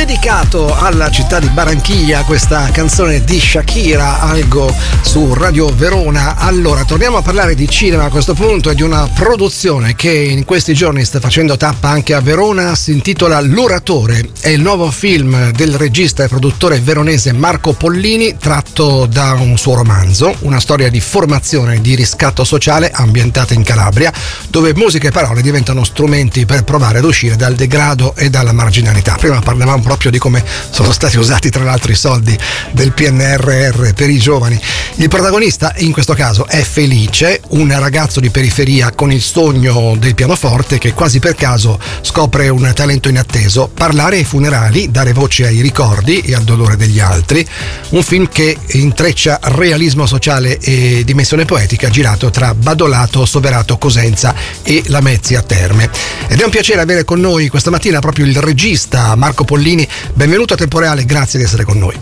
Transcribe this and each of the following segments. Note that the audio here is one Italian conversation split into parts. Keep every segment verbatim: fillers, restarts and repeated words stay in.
dedicato alla città di Barranquilla, questa canzone di Shakira, Algo, su Radio Verona. Allora, torniamo a parlare di cinema a questo punto e di una produzione che in questi giorni sta facendo tappa anche a Verona. Si intitola L'Oratore, è il nuovo film del regista e produttore veronese Marco Pollini, tratto da un suo romanzo, una storia di formazione e di riscatto sociale ambientata in Calabria, dove musica e parole diventano strumenti per provare ad uscire dal degrado e dalla marginalità. Prima parlavamo proprio di come sono stati usati tra l'altro i soldi del P N R R per i giovani. Il protagonista in questo caso è Felice, un ragazzo di periferia con il sogno del pianoforte che quasi per caso scopre un talento inatteso: parlare ai funerali, dare voce ai ricordi e al dolore degli altri. Un film che intreccia realismo sociale e dimensione poetica, girato tra Badolato, Soverato, Cosenza e Lamezia Terme. Ed è un piacere avere con noi questa mattina proprio il regista Marco Pollini. Benvenuto a Temporeale, grazie di essere con noi.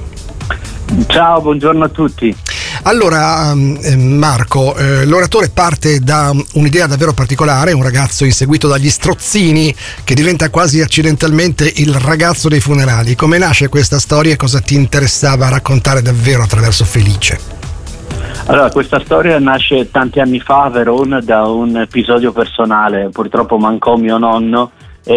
Ciao, buongiorno a tutti. Allora Marco, eh, L'Oratore parte da un'idea davvero particolare, un ragazzo inseguito dagli strozzini che diventa quasi accidentalmente il ragazzo dei funerali. Come nasce questa storia e cosa ti interessava raccontare davvero attraverso Felice? Allora, questa storia nasce tanti anni fa a Verona da un episodio personale. Purtroppo mancò mio nonno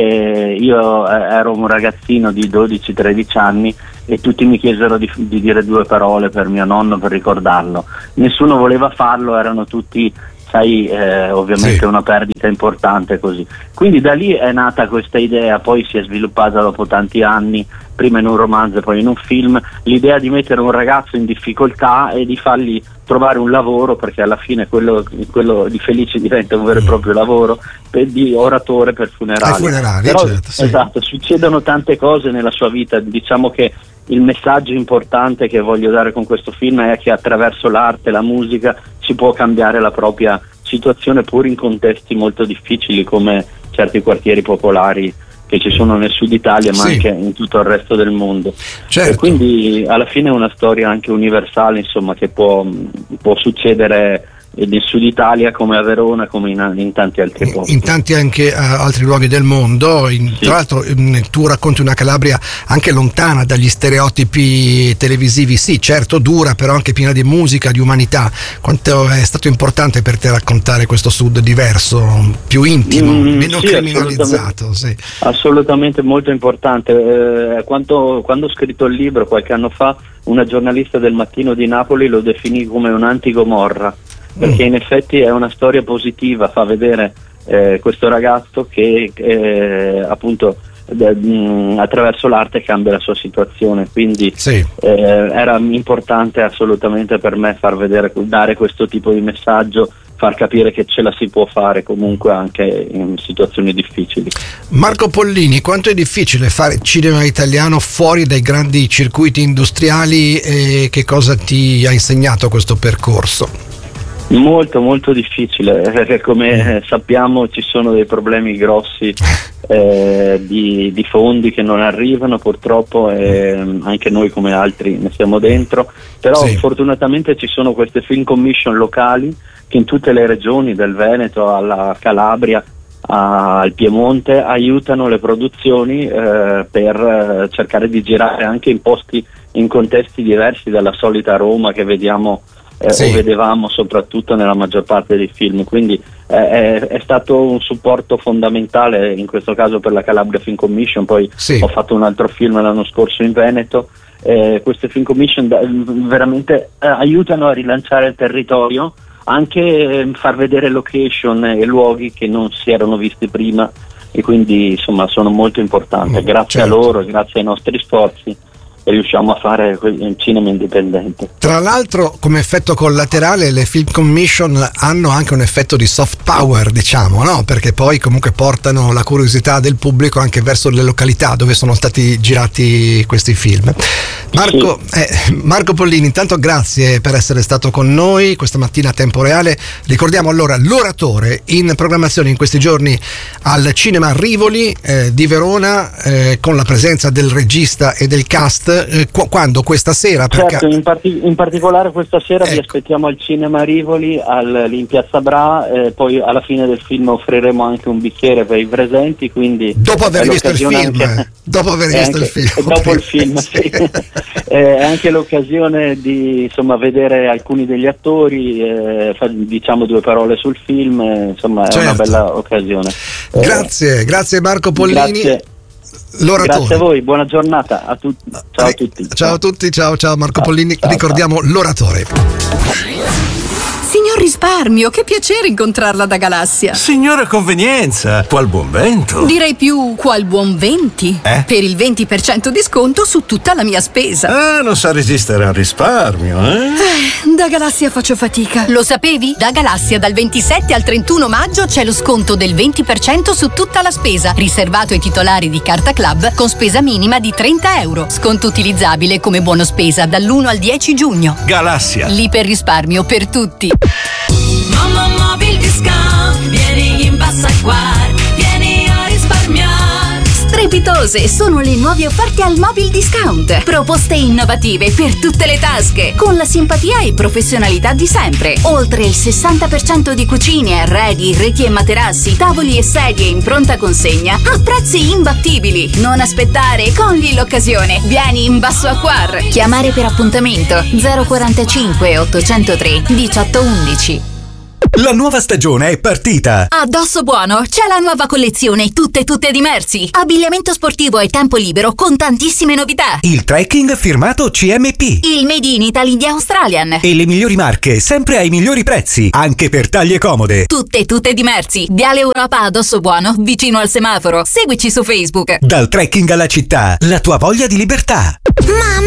e io ero un ragazzino di dodici tredici anni e tutti mi chiesero di, di dire due parole per mio nonno, per ricordarlo. Nessuno voleva farlo, erano tutti, sai, eh, ovviamente sì, una perdita importante così. Quindi da lì è nata questa idea, poi si è sviluppata dopo tanti anni, prima in un romanzo e poi in un film, l'idea di mettere un ragazzo in difficoltà e di fargli trovare un lavoro, perché alla fine quello, quello di Felice diventa un vero e proprio lavoro per, di oratore per funerali. funerali Però, certo, sì. Esatto, succedono tante cose nella sua vita. Diciamo che il messaggio importante che voglio dare con questo film è che attraverso l'arte, la musica, si può cambiare la propria situazione pur in contesti molto difficili come certi quartieri popolari che ci sono nel sud Italia ma sì, anche in tutto il resto del mondo. Certo. E quindi alla fine è una storia anche universale, insomma, che può, può succedere nel sud Italia come a Verona, come in, in tanti altri posti. In tanti anche uh, altri luoghi del mondo. In, sì. Tra l'altro um, tu racconti una Calabria anche lontana dagli stereotipi televisivi, sì, certo dura, però anche piena di musica, di umanità. Quanto è stato importante per te raccontare questo sud diverso, più intimo, mm, meno sì, criminalizzato? Assolutamente, sì. assolutamente molto importante. Eh, quando, quando ho scritto il libro qualche anno fa, una giornalista del Mattino di Napoli lo definì come un anti-Gomorra, perché in effetti è una storia positiva, fa vedere eh, questo ragazzo che eh, appunto eh, mh, attraverso l'arte cambia la sua situazione, quindi sì, eh, era importante assolutamente per me far vedere, dare questo tipo di messaggio, far capire che ce la si può fare comunque anche in situazioni difficili. Marco Pollini, quanto è difficile fare cinema italiano fuori dai grandi circuiti industriali e che cosa ti ha insegnato questo percorso? Molto molto difficile, perché come sappiamo ci sono dei problemi grossi eh, di, di fondi che non arrivano purtroppo, e anche noi come altri ne siamo dentro, però sì, fortunatamente ci sono queste film commission locali che in tutte le regioni, dal Veneto alla Calabria al Piemonte, aiutano le produzioni eh, per cercare di girare anche in posti, in contesti diversi dalla solita Roma che vediamo Eh, sì, o vedevamo soprattutto nella maggior parte dei film, quindi eh, è, è stato un supporto fondamentale in questo caso per la Calabria Film Commission. Poi sì, ho fatto un altro film l'anno scorso in Veneto. Eh, queste Film Commission da, veramente eh, aiutano a rilanciare il territorio, anche eh, far vedere location e luoghi che non si erano visti prima, e quindi insomma sono molto importanti. Mm, grazie certo, a loro e grazie ai nostri sforzi riusciamo a fare un cinema indipendente. Tra l'altro, come effetto collaterale, le film commission hanno anche un effetto di soft power, diciamo, no? Perché poi comunque portano la curiosità del pubblico anche verso le località dove sono stati girati questi film. Marco, Sì. eh, Marco Pollini, intanto grazie per essere stato con noi questa mattina a Tempo Reale. Ricordiamo allora L'Oratore, in programmazione in questi giorni al Cinema Rivoli eh, di Verona, eh, con la presenza del regista e del cast. Eh, qu- quando? Questa sera? Perché... Certo, in, parti- in particolare questa sera Ecco. vi aspettiamo al Cinema Rivoli, al, in Piazza Bra, eh, poi alla fine del film offriremo anche un bicchiere per i presenti, quindi Dopo aver è visto il l'occasione film, anche- dopo aver è visto anche- il film. e dopo il film, sì. È anche l'occasione di insomma vedere alcuni degli attori, eh, fa- diciamo due parole sul film, eh, insomma è Certo. una bella occasione. Eh, Grazie, grazie Marco Pollini. Grazie. L'Oratore. Grazie a voi, buona giornata a tutti. Ciao a tutti. Ciao a tutti, ciao ciao Marco Ciao, Pollini, ciao, ricordiamo L'Oratore. Signor Risparmio, che piacere incontrarla da Galassia. Signora convenienza, qual buon vento. Direi più qual buon venti. Eh? Per il venti per cento di sconto su tutta la mia spesa. Ah, non sa resistere al risparmio, eh? Da Galassia faccio fatica. Lo sapevi? Da Galassia dal ventisette al trentuno maggio c'è lo sconto del venti per cento su tutta la spesa, riservato ai titolari di Carta Club con spesa minima di trenta euro. Sconto utilizzabile come buono spesa dall'primo al dieci giugno. Galassia. L'iperrisparmio per tutti. Mamma Mobil Discount, vieni in Bassaguar, vieni a risparmiare. Strepitose sono le nuove offerte al Mobil Discount. Proposte innovative per tutte le tasche, con la simpatia e professionalità di sempre. Oltre il sessanta per cento di cucine, arredi, reti e materassi, tavoli e sedie in pronta consegna a prezzi imbattibili. Non aspettare, cogli l'occasione. Vieni in Basso Acquar. Chiamare per appuntamento zero quarantacinque ottocentotre diciotto undici. La nuova stagione è partita! A Dosso Buono c'è la nuova collezione Tutte Tutte di Merzi. Abbigliamento sportivo e tempo libero con tantissime novità. Il trekking firmato C M P. Il Made in Italy di Australian. E le migliori marche, sempre ai migliori prezzi, anche per taglie comode. Tutte Tutte di Merzi. Viale Europa a Dosso Buono, vicino al semaforo. Seguici su Facebook. Dal trekking alla città, la tua voglia di libertà. Mamma